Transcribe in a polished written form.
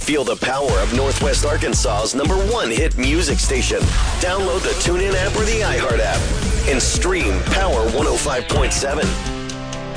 Feel the power of Northwest Arkansas's #1 hit music station. Download the TuneIn app or the iHeart app and stream Power 105.7.